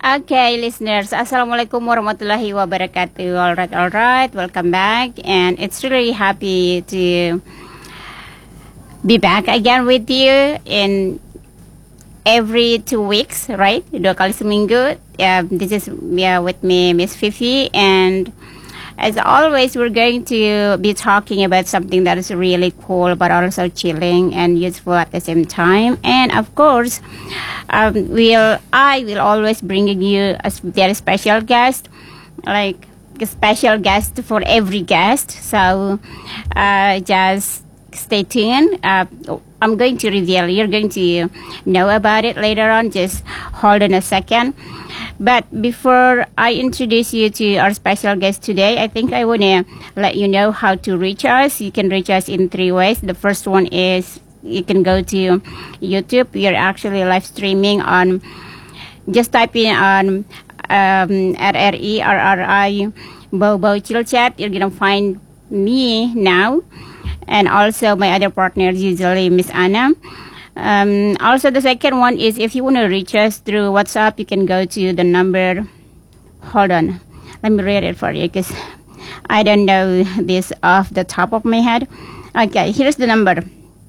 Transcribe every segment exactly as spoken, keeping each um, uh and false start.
Okay, listeners, Assalamualaikum warahmatullahi wabarakatuh. All right, all right, welcome back. And it's really happy to be back again with you in every two weeks, right? Dua kali seminggu. Yeah, this is yeah, with me, Miss Fifi. And as always, we're going to be talking about something that is really cool, but also chilling and useful at the same time. And of course, um, we'll I will always bring you a very special guest, like a special guest for every guest. So uh, just stay tuned. Uh, I'm going to reveal. You're going to know about it later on. Just hold on a second. But before I introduce you to our special guest today, I think I want to let you know how to reach us. You can reach us in three ways. The first one is you can go to YouTube. We are actually live streaming on, just type in on um, R R E R R I Bobo Chill Chat. You're going to find me now. And also my other partners, usually Miss Anna. Um, also, the second one is if you want to reach us through WhatsApp, you can go to the number. Hold on. Let me read it for you because I don't know this off the top of my head. Okay, here's the number.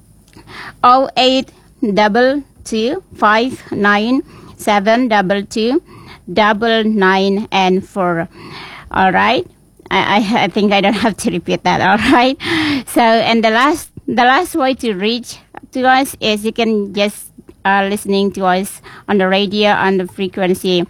oh eight two two five nine seven two two nine nine and four. All right. I, I, I think I don't have to repeat that. All right. So, and the last, the last way to reach to us is you can just uh, listening to us on the radio on the frequency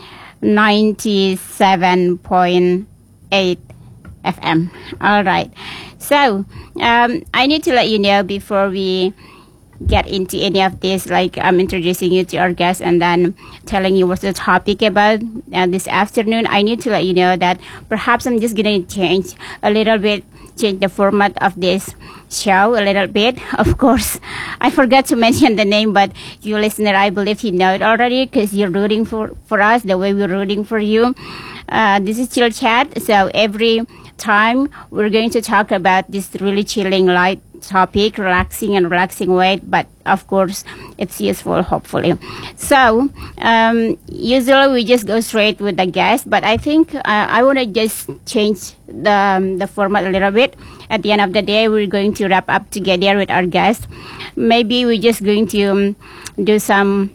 ninety-seven point eight F M. All right. So um, I need to let you know before we get into any of this, like I'm introducing you to our guest and then telling you what's the topic about uh, this afternoon. I need to let you know that perhaps I'm just going to change a little bit, change the format of this show a little bit. Of course, I forgot to mention the name, but you listener, I believe you know it already because you're rooting for, for us the way we're rooting for you. Uh, this is Chill Chat. So every time we're going to talk about this really chilling, light topic, relaxing and relaxing way, but of course it's useful, hopefully. So um, usually we just go straight with the guest, but I think uh, I want to just change the um, the format a little bit. At the end of the day, we're going to wrap up together with our guest. Maybe we're just going to um, do some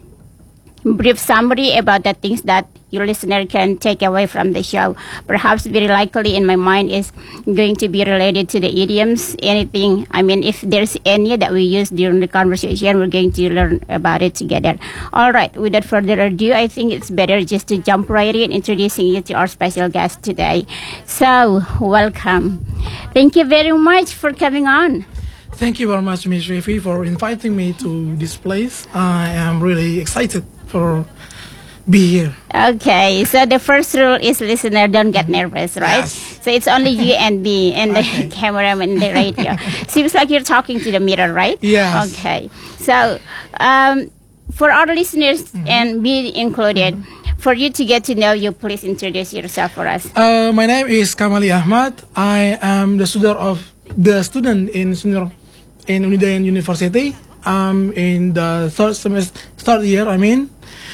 brief summary about the things that your listener can take away from the show. Perhaps very likely in my mind is going to be related to the idioms, anything. I mean, if there's any that we use during the conversation, we're going to learn about it together. All right, without further ado, I think it's better just to jump right in, introducing you to our special guest today. So, welcome. Thank you very much for coming on. Thank you very much, Miss Fifi, for inviting me to this place. I am really excited for be here. Okay, so the first rule is listener, don't get nervous, right? Yes. So it's only you and me and Okay. the cameraman and the radio. Seems like you're talking to the mirror, right? Yes. Okay. So um, for our listeners Mm-hmm. and me included, mm-hmm. for you to get to know you, please introduce yourself for us. Uh, my name is Kamali Ahmad. I am the student of the student in senior in Unidayan University. I'm in the third semester, third year. I mean.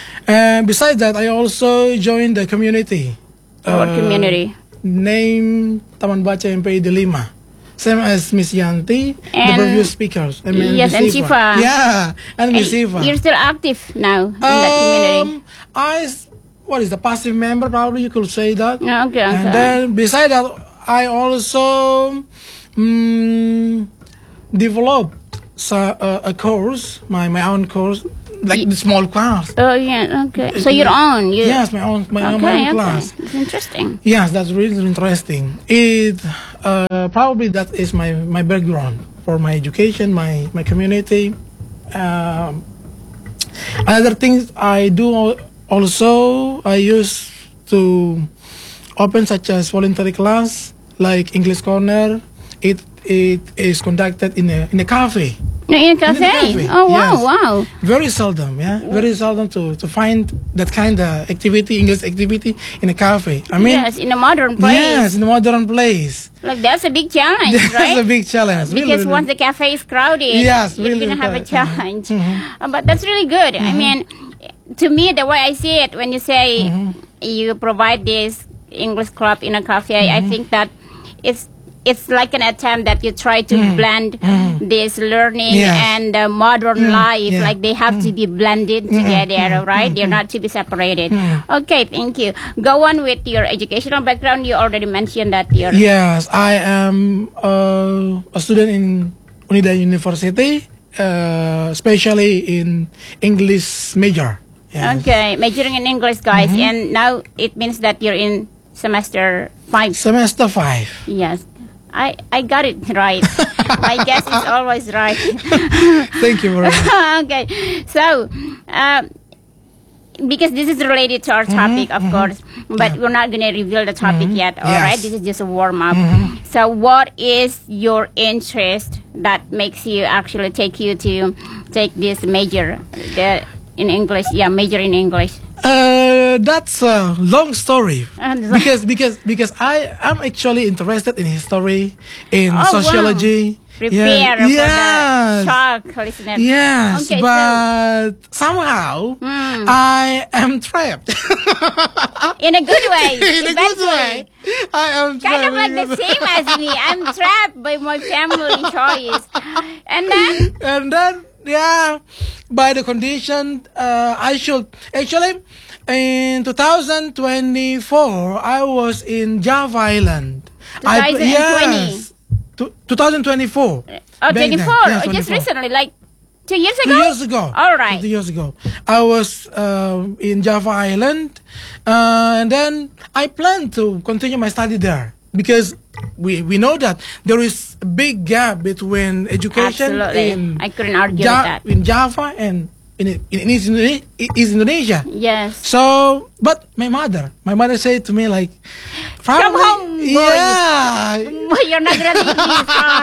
And besides that, I also joined the community. What uh, community? Name Taman Baca M P I Delima. Same as Miss Yanti, the And- previous speakers. I mean, Yes, Miss and Eva. Shifa. Yeah, and Miss And Eva. you're still active now in that community. Um, I, s- what is the passive member? Probably you could say that. Okay, okay. And then beside that, I also um, developed so, uh, a course, my my own course, like the small class. Oh yeah, okay. So your own, you. Yes, my own my, own- my Okay, own okay. class. It's interesting. Yes, that's really interesting. It uh, probably that is my, my background for my education, my my community. Um, Another things I do al- also I used to open such as voluntary class like English Corner. It it is conducted in a in a cafe. No, in a In a cafe. cafe, Oh wow, yes. wow. Very seldom, yeah. Very seldom to, to find that kind of activity, English activity in a cafe. I mean, Yes, in a modern place. yes, in a modern place. Like that's a big challenge, That's right? a big challenge. really, Because really. once the cafe is crowded, Yes, you're really gonna have a tough. challenge. Mhm. Uh, but that's really good. I mean, to me, the way I see it, when you say Mm-hmm. you provide this English club in a cafe, I think that it's it's like an attempt that you try to blend this learning Yes. and uh, modern life, yeah. like they have to be blended together, right? They're not to be separated. Okay, thank you. Go on with your educational background. You already mentioned that you're Yes, I am uh, a student in Unida University, uh, especially in English major. Yes. okay, majoring in English, guys, and now it means that you're in semester five. Semester five. Yes, I I got it right. My guess is always right. Thank you very much. Okay, so um, because this is related to our topic, of course, but we're not going to reveal the topic yet. All right, Yes. this is just a warm up. So, what is your interest that makes you actually take you to take this major, the in English? Yeah, major in English. Uh, that's a long story And- because because because I am actually interested in history, in Oh, wow. sociology. Prepare for yes. the shock, listener. Yes, Okay, so- but somehow Hmm. I am trapped. In a good way. in a good way. eventually. I am Kind of trapped like the because- same as me. I'm trapped by my family choice. And then, and then yeah, by the condition uh, I should actually in two thousand twenty-four I was in Java Island. I- twenty twenty? yes, Two- twenty twenty-four. oh, Back then. twenty-four. Yes, Oh, just twenty-four. recently, like two years ago? Two years ago. All right. Two years ago. I was uh, in Java Island, uh, and then I plan to continue my study there because we we know that there is a big gap between education Absolutely. in I couldn't argue Ja- with that. in Java and in, in, in East Indone- East Indonesia. Yes. So, but my mother, my mother said to me like, Come probably, home, boy. yeah, You're not gonna leave me, son.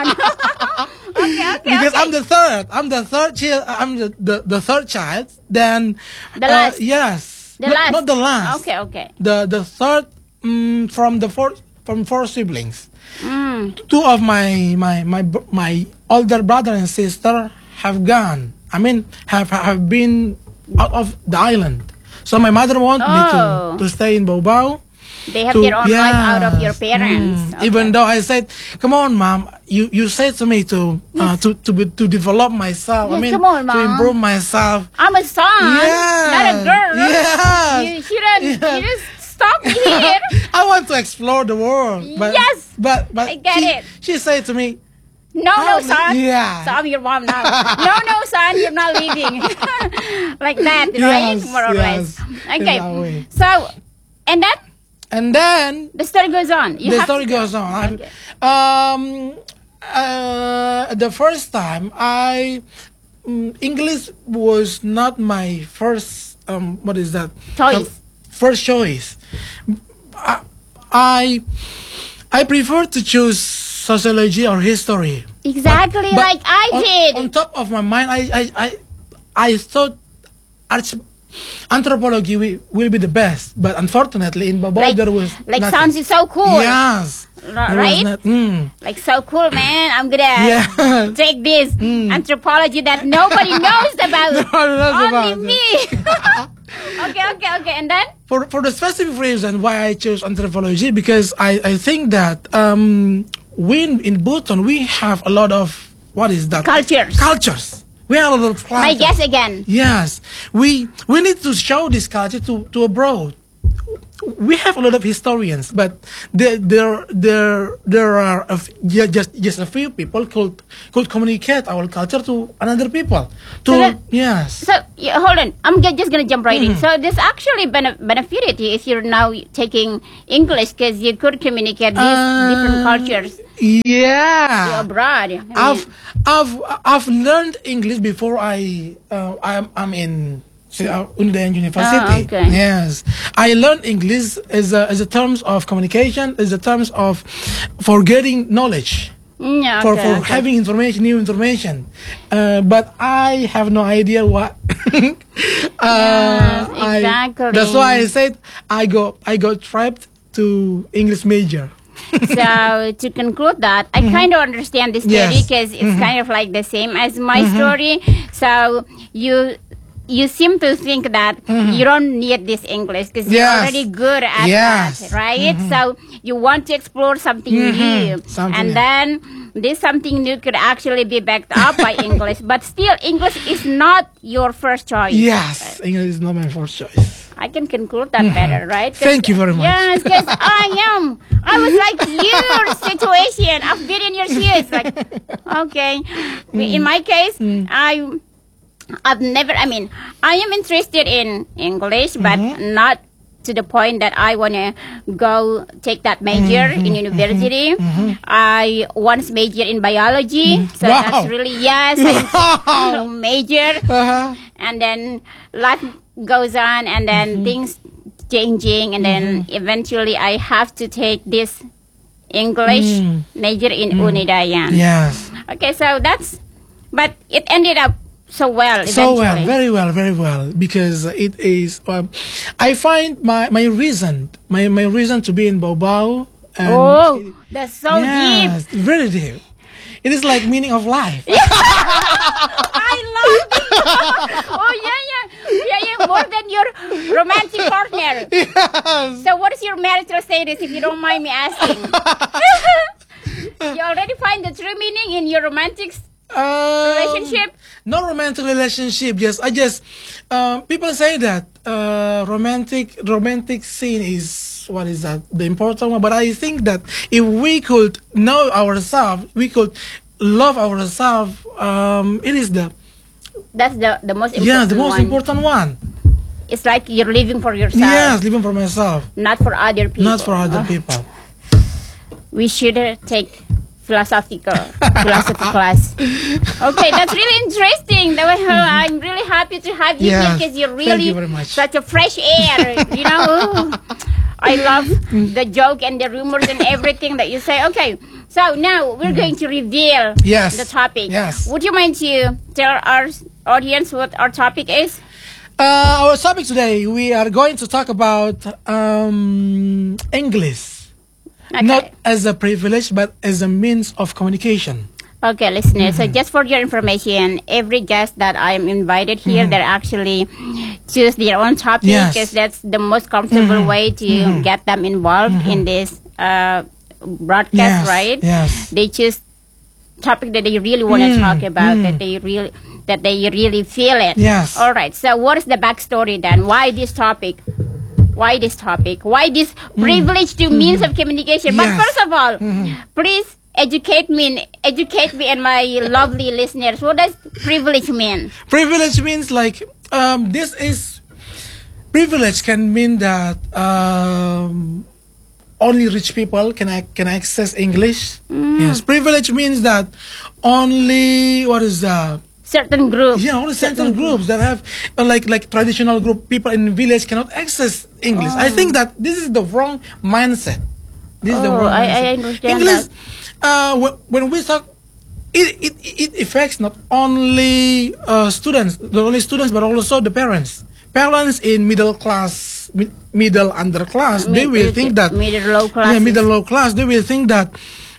okay, okay, because okay. I'm the third. I'm the third child. I'm the, the, the third child. Then The uh, last. yes. The not, last. Not the last. Okay, okay. The the third mm, from the four from four siblings. Mm. Two of my my my br- my older brother and sister have gone. I mean, have have been out of the island. So my mother wanted me to Oh. to stay in Bobao. They have to- their own life out of your yes, parents. mm. Okay. Even though I said, "Come on, mom, you, you said to me to uh, to to be, to develop myself. I Yes, mean, come on, to Mom. improve myself." I'm a son, Yes. not a girl. Yes. You shouldn't. Yes. You just stop me here. I want to explore the world. But, Yes, but but I get she, it. She said to me, No, no, Probably, son. yeah. So I'm your mom now. no, no, son, you're not leaving. Like that, right? Yes, More or yes. less. Okay. In that way. So, and then and then the story goes on. You the have story to- goes on. I- Okay. Um, uh, the first time I mm, English was not my first. Um, what is that? Choice. Uh, first choice. I, I I prefer to choose sociology or history. Exactly But like I on, did. On top of my mind, I I I, I thought arch- anthropology will, will be the best, but unfortunately in Babao like, there was like nothing. sounds is so cool. Yes, Ra- there was right? not- mm. Like so cool, man. I'm gonna Yeah. take this Mm. anthropology that nobody knows about. Nobody knows Only about me. okay, okay, okay. And then For for the specific reason why I chose anthropology, because I I think that um we in, in Bhutan we have a lot of what is that Cultures. cultures. We have a lot of cultures. my guess again. Yes, we we need to show this culture to, to abroad. We have a lot of historians, but there there there there are a f- ju- just just a few people could could communicate our culture to another people. To So that- yes, So yeah, hold on, I'm g- just gonna jump right in. Mm. So this actually bene- benefited you if you're now taking English because you could communicate these different Uh, cultures yeah. abroad. I mean, I've I've I've learned English before I uh, I'm I'm in uh, Undayan University. Ah, okay. Yes, I learned English as a as a terms of communication, as a terms of for getting knowledge, mm, yeah, for okay, for okay. having information, new information. Uh, but I have no idea what. uh, I- exactly. that's why I said I go I got trapped to English major. So to conclude that, I kind of understand this story Mm-hmm. Yes. Mm-hmm. because it's kind of like the same as my story. So you you seem to think that you don't need this English because you're Yes. already good at Yes. that, right? So you want to explore something new, Something and new. then this something new could actually be backed up by English, but still English is not your first choice. Yes, English is not my first choice. I can conclude that better, right? 'Cause- Thank you very much. Yes, because I am. I was like your situation. I've been in your shoes. Like, okay. In my case, I, I've never. I mean, I am interested in English, but not to the point that I want to go take that major in university. I once majored in biology, so Wow. that's really yes, I major, Uh-huh. and then life goes on, and then things changing, and then eventually I have to take this English major in Unidayan. Yes. Okay, so that's, but it ended up so well eventually. So well, very well, very well, because it is. Um, I find my my reason, my my reason to be in Baobao. And Oh, that's so deep. yes, very deep. It is like meaning of life. I love it. Oh yeah, yeah, yeah, yeah. More than your romantic partner. Yes. So, what is your marital status, if you don't mind me asking? You already find the true meaning in your romantic s- Um, relationship? No romantic relationship. Yes, I just um, people say that uh, romantic romantic scene is what is that the important one. But I think that if we could know ourselves, we could love ourselves. Um, it is the That's the the most important yeah the most one. important one. It's like you're living for yourself, Yes, living for myself, not for other people. not for other Oh, people. We should uh, take philosophical philosophy class. Okay, that's really interesting. That way, uh, I'm really happy to have you here Yes, because you're thank really you very much. such a fresh air. You know, I love the joke and the rumors and everything that you say. Okay, so now we're going to reveal Yes, the topic. yes. Would you mind to tell our audience what our topic is? Uh, our topic today, we are going to talk about um, English. Okay. Not as a privilege, but as a means of communication. Okay, listeners. So just for your information, every guest that I'm invited here, they actually choose their own topic Yes. because that's the most comfortable way to get them involved in this uh, broadcast, Yes, right? yes. They choose topic that they really want to talk about, that they really that they really feel it. Yes. All right. So what is the backstory then? Why this topic? Why this topic? Why this privilege to means of communication? But Yes. first of all, please educate me, educate me and my lovely listeners. What does privilege mean? Privilege means like um, this is privilege can mean that um, only rich people can ac- can access English. Yes, privilege means that only what is that? Certain group. Yeah, only certain groups that have uh, like like traditional group people in village cannot access English. I think that this is the wrong mindset. This is the Oh, wrong I- I mindset. understand English, uh, wh- when we talk, it, it it affects not only uh, students, not only students, but also the parents. Parents in middle class, mi- middle under class, they will think that middle low class. yeah, middle low class, they will think that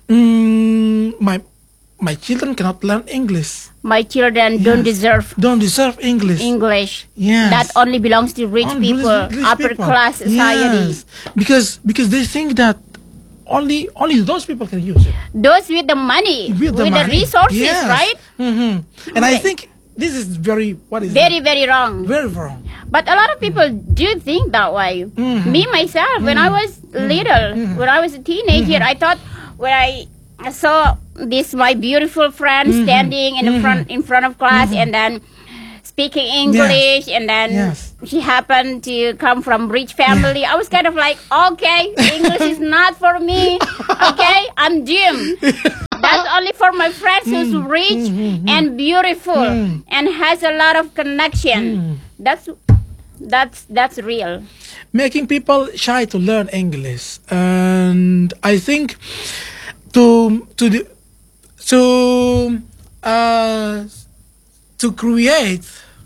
mm, my my children cannot learn English. My children don't Yes. deserve Don't deserve English. English. Yes. That only belongs to rich Only people, rich- rich upper people. class society. Yes. Because because they think that only only those people can use it. Those with the money, With with, the the, money. resources, Yes. right? hmm And I Okay. think this is very what is Very, that? very wrong. very wrong. But a lot of people do think that way. Mhm. Me myself, when I was little, when I was a teenager, I thought when I saw this my beautiful friend standing in the front in front of class and then speaking English, and then Yes. she happened to come from rich family. I was kind of like, okay, English is not for me. Okay, I'm doomed. That's only for my friends who's rich and beautiful and has a lot of connection. That's that's that's real. Making people shy to learn English, and I think to to the, to uh, to create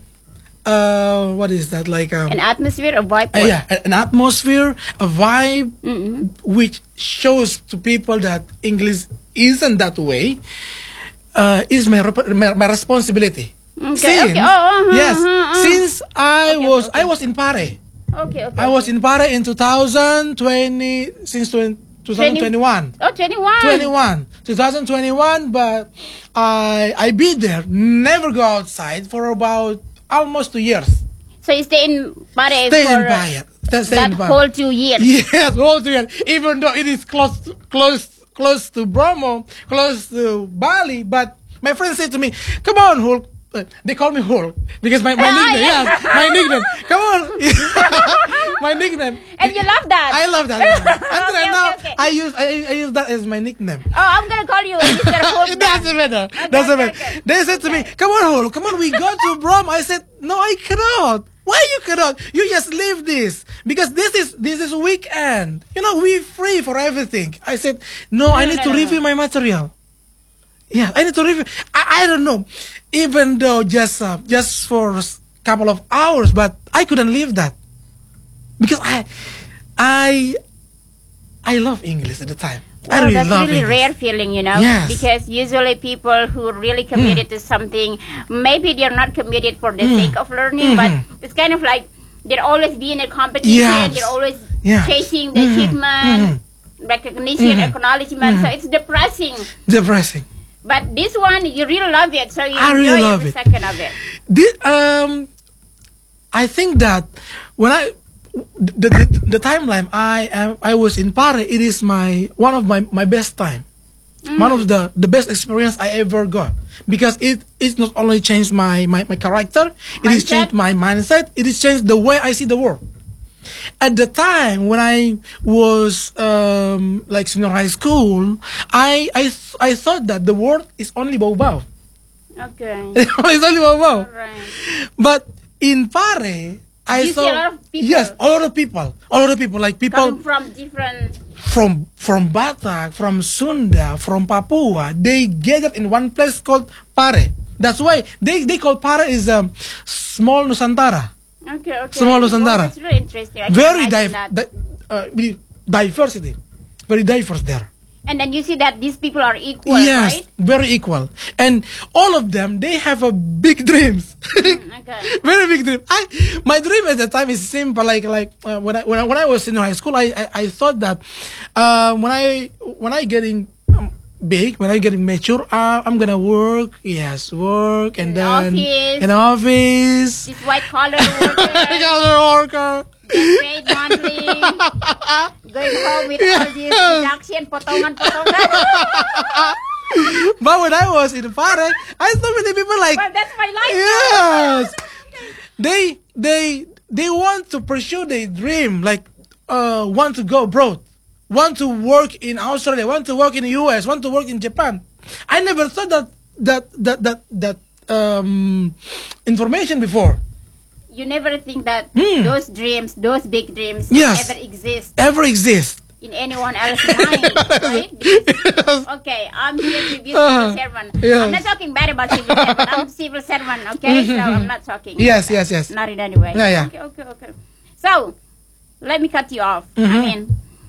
uh, what is that like um, An atmosphere of vibe. Uh, yeah, a- an atmosphere, a vibe, which shows to people that English isn't that way, uh, is my, rep- my my responsibility Okay, Since, okay. Oh, uh-huh, yes, uh-huh, uh-huh. since I Okay, was okay. I was in Pare. Okay, okay. I was in Pare in two thousand twenty since twenty twenty-one. Oh, twenty-one. twenty-one, twenty twenty-one, but I I be there, never go outside for about almost two years. So you stay in Pare Stay for in Pare. Stay, stay that in Pare. whole two years. Yes, whole two years. Even though it is close, close, close to Bromo, close to Bali, but my friend said to me, "Come on, Hulk." Uh, They call me Hulk because my, my Ah, nickname. yeah. Yes, my nickname. Come on, my nickname. And you love that. I love that. Until Okay, now, okay, okay. I use I, I use that as my nickname. Oh, I'm gonna call you Mister Hulk. It doesn't matter. Okay, doesn't okay, matter. okay. They said to me, "Come on, Hul, come on, we go to Brom." I said, "No, I cannot. Why you cannot? You just leave this because this is this is weekend. You know, we free for everything." I said, "No, No, I no, need no, to no, review my material. Yeah, I need to review. I, I don't know, even though just uh, just for a couple of hours, but I couldn't leave that because I I I love English at the time. I Well, really that's love really English. rare feeling, you know, Yes. because usually people who really committed to something, maybe they're not committed for the Mm. sake of learning, but it's kind of like they're always being a competition, Yes. they're always Yes. chasing the Mhm. achievement, Mhm. recognition, Mhm. acknowledgement, so it's depressing. Depressing. But this one, you really love it, so you I enjoy really love every it. second of it. This, um, I think that when I the, the, the timeline I am I was in Pare, it is my one of my, my best time, one of the, the best experience I ever got because it it's not only changed my, my, my character, it has Mindset? changed my mindset, it has changed the way I see the world. At the time when I was um, like senior high school, I I th- I thought that the world is only bao. Okay. It's only bao. Alright. But in Pare, I You see saw a lot of people. yes, a lot of people, a lot of people like people Coming from different. from from Batak, from Sunda, from Papua. They gathered in one place called Pare. That's why they they call Pare is a um, small Nusantara, Okay, okay. Small Nusantara. Oh, that's really interesting. I can very imagine div- that. di- uh, di- diversity, very diverse there. And then you see that these people are equal, Yes, right? very equal, and all of them they have a big dreams. Okay. Very big dream. I my dream at the time is simple. Like like uh, when I when I when I was in high school, I I, I thought that uh, when I when I getting um, big, when I getting mature, uh, I'm gonna work. Yes, work In and the then office. in the office. This white collar worker, Other worker. get paid monthly, going home with all this deduction, potongan-potongan. But when I was in Pare, I saw many people like Well, that's my life. yes, they they they want to pursue their dream, like uh want to go abroad, want to work in Australia, want to work in the U S, want to work in Japan. I never thought that that that that that um information before. You never think that Hmm. those dreams, those big dreams, Yes. ever exist Ever exist. in anyone else's mind, right? Because- okay, I'm here to be civil Uh-huh. servant. Yes. I'm not talking bad about civil servant. I'm civil servant, okay? So I'm not talking. Yes, yes, yes. Not in any way. Yeah, yeah. Okay, okay, okay. So, let me cut you off. I Mhm. mean,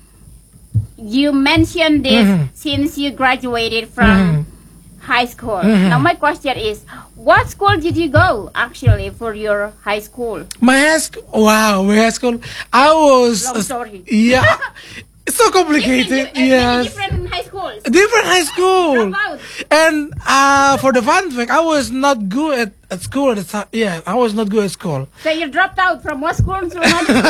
you mentioned this Mhm. since you graduated from high school. Mhm. Now, my question is, what school did you go actually for your high school? My high school, wow, my high school, I was, Long story. yeah, it's so complicated, Different, uh, yes. different high schools. Different high school. Drop out. And uh, for the fun fact, I was not good at, at school at the time. Yeah, I was not good at school. So you dropped out from what school to another?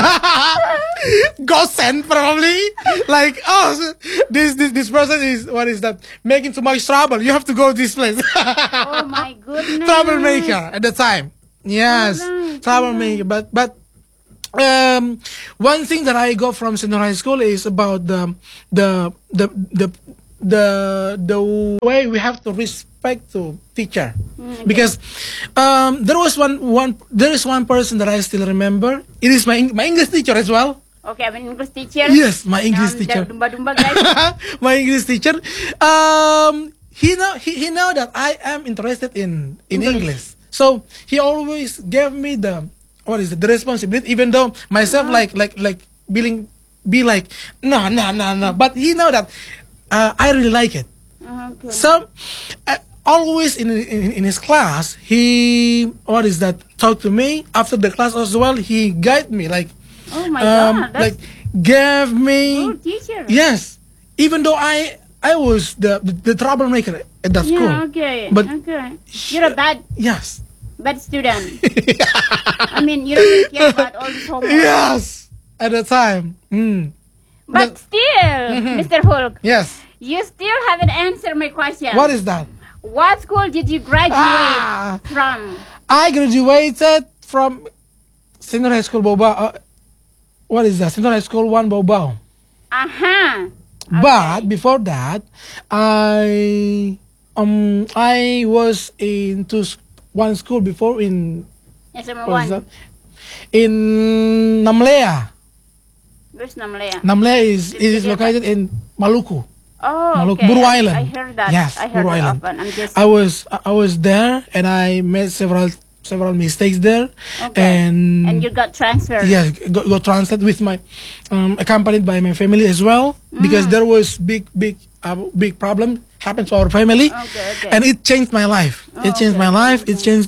Ghost sent probably. Like, oh, so this, this this person is, what is that? Making too much trouble. You have to go this place. Oh my goodness. Troublemaker at the time. Yes, Alright, troublemaker. But but um, one thing that I got from senior high school is about the the the the the the way we have to respect to teacher, because um, there was one one there is one person that I still remember. It is my Eng- my English teacher as well. Okay, I'm an English teacher. Yes, my English Um, teacher. Dumba-dumba guys. My English teacher. Um, he know he, he know that I am interested in in English. English, so he always gave me the what is it, the responsibility, even though myself like like like being be like no no no no, but he know that uh, I really like it. Okay. So uh, always in, in in his class, he what is that? Talk to me after the class as well. He guide me like, Oh my um, God, that's like gave me good teacher. yes. Even though I I was the the, the troublemaker at that school. Yeah, okay, But okay. You're a bad, yes, bad student. I mean, you don't really care about all this homework. yes, at the time. Mm. But still, Mister Hulk, Yes. you still haven't answered my question. What is that? What school did you graduate Ah, from? I graduated from Senior High School Bobao. Uh, what is that? Senior High School One Bobao. Uh-huh. But before that, I um I was into s- one school before in Yes, number what is one. that? In Namlea. Where's Namlea? Namlea is Did it you is get located in Maluku. Oh, Maluku, okay. Buru I- Island. I heard that. Yes, I heard Buru that Island. often. I'm just... I was I I was there and I made several several mistakes there, Okay. and And you got transferred. yeah, go, go translate with my um, accompanied by my family as well because Mm. there was big big uh, big problem happened to our family, Okay, okay. and it changed my life. Oh, it changed okay, my okay, life. It okay. changed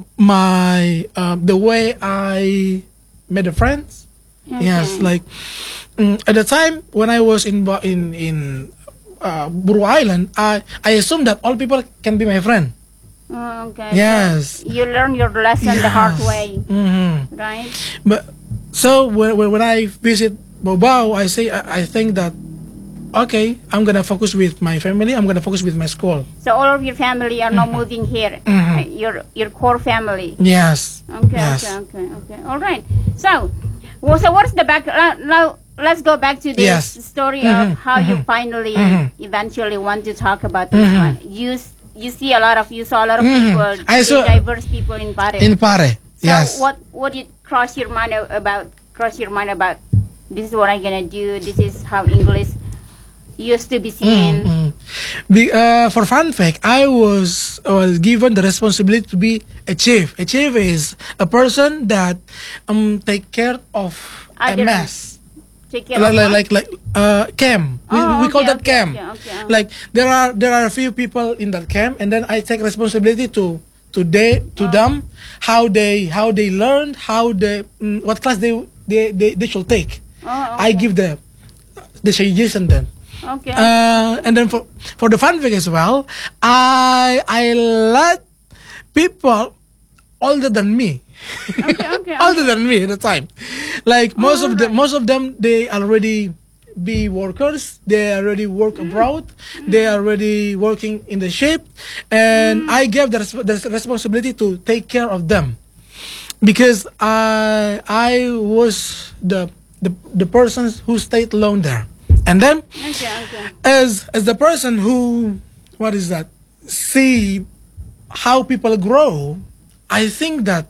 my uh, the way I made the friends. Yes, Okay. like mm, at the time when I was in Ba- in in uh, Buru Island, I I assumed that all people can be my friend. Oh, okay. Yes. So you learn your lesson the hard way, hmm right? But so when, when when I visit Bobao, I say I, I think that okay, I'm gonna focus with my family. I'm gonna focus with my school. So all of your family are now moving here. Mhm. Uh, Your your core family. Yes. Okay, Yes. okay, okay, okay. All right. So, well, so what's the back? Uh, now let's go back to this Yes. story Mhm, of how you mhm, finally mhm. eventually want to talk about this Mhm. one. You s- you see a lot of you saw a lot of Mhm. people, I saw- diverse people in Pare. In Pare. so Yes. what what did cross your mind a- about? Cross your mind about this is what I'm gonna do. This is how English used to be seen. Mm. Be, uh, for fun fact, I was was given the responsibility to be a chief. A chief is a person that um take care of a Other- mess. Take care Like of like, like like uh camp. We, Oh, we call okay, that okay, camp. okay, okay. Like there are there are a few people in that camp, and then I take responsibility to to they to Oh. them how they how they learned how they mm, what class they they they, they should take. Oh, I okay. give the the suggestion then. Okay. Uh, and then for for the fun fact as well, I I let people older than me, okay, okay. older than me at the time. Like most of the alright. most of them, they already be workers. They already work abroad. They already working in the ship, and I gave the, resp- the responsibility to take care of them because I I was the the the person who stayed alone there, and then Okay, okay. as as the person who what is that see how people grow, I think that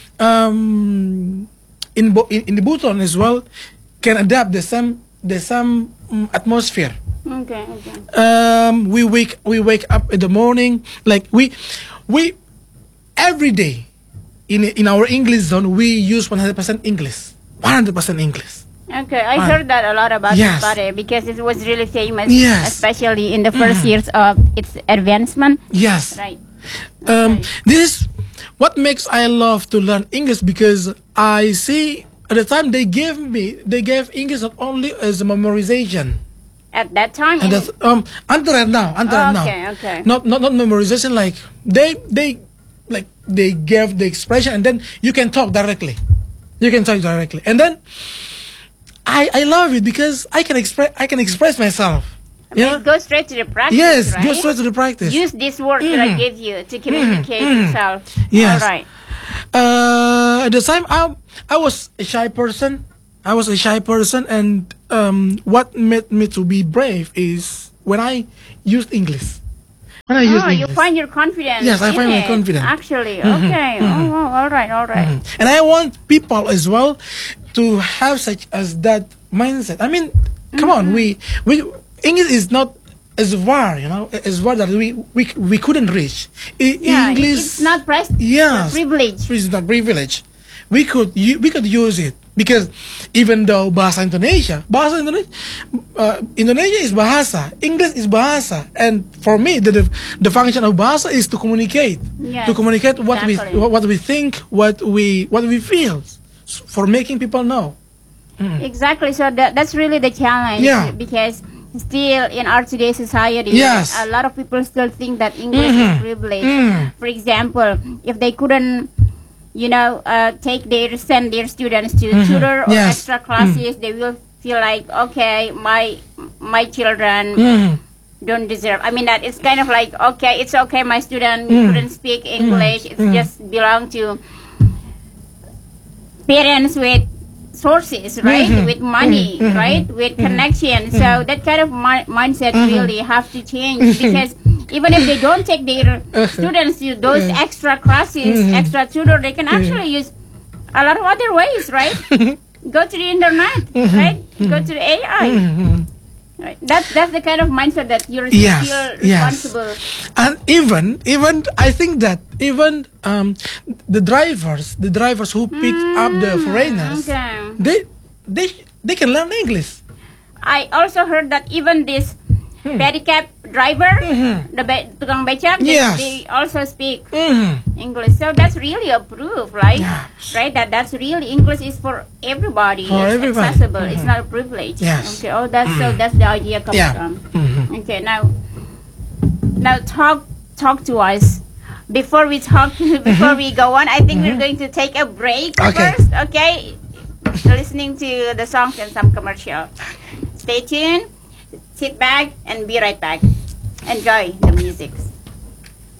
um in Bo- in, in the Bhutan as well can adapt the same the same um, atmosphere. Okay, okay. Um, we wake we wake up in the morning like we we every day in in our English zone we use one hundred percent English, one hundred percent English. Okay, I Ah. heard that a lot about Yes. Pare because it was really famous, Yes. especially in the first years of its advancement. Yes. Right. Um, Okay. this is what makes I love to learn English because I see at the time they gave me they gave English not only as a memorization At that time. and in- that's um until right now until right now Okay, okay. not not not memorization like they they like they gave the expression and then you can talk directly you can talk directly and then I I love it because I can express I can express myself. Yeah. Go straight to the practice. Yes. right? Go straight to the practice. Use this word that I Mhm. gave you to communicate Mhm. yourself. Yes. All right. Uh, at the time, I I was a shy person. I was a shy person, and um, what made me to be brave is when I used English. When I used Oh, you English. find your confidence. Yes, I in find my it, confidence. Actually, Mhm, okay. mhm. Oh, oh, all right, all right. Mhm. And I want people as well to have such as that mindset. I mean, come on, we we English is not as far, you know, as far that we we we couldn't reach. I, Yeah, English, it's not press. yes, privilege. It's not privilege. We could u- we could use it. Because even though bahasa Indonesia, bahasa Indonesia, uh, Indonesia is bahasa, English is bahasa, and for me, the the, the function of bahasa is to communicate, Yes, to communicate what exactly. we what what we think, what we what we feel, s- for making people know. Exactly. So that, that's really the challenge. Yeah. Because still in our today's society, Yes. a lot of people still think that English is Mhm. privilege. Mm. For example, if they couldn't, you know, uh, take their send their students to tutor or Mm-hmm. Yes. extra classes, they will feel like, okay, my my children Mhm. don't deserve. I mean that it's kind of like, okay, it's okay, my student Mm. couldn't speak English. It's just belong to parents with sources, right? Mhm. With money, Mhm. right? With connection. So that kind of mi- mindset really have to change, because even if they don't take their students to those extra classes, extra tutor, they can actually use a lot of other ways, right? Go to the internet, right? Go to the A I. Right. That's that's the kind of mindset that you're Yes, still yes. responsible. And even even I think that even um, the drivers, the drivers who pick up the foreigners, Okay. they they they can learn English. I also heard that even this pedicab driver, the be- tukang becak, they, Yes. they also speak Mhm. English. So that's really a proof, right? Yes. Right. That that's really English is for everybody. For it's everybody. accessible. It's not a privilege. Yes. Okay. Oh, that's so. That's the idea comes Yeah. from. Mhm. Okay. Now, now talk talk to us. Before we talk, before we go on, I think we're going to take a break Okay. first. Okay. Listening to the songs and some commercial. Stay tuned. Sit back and be right back. Enjoy the music.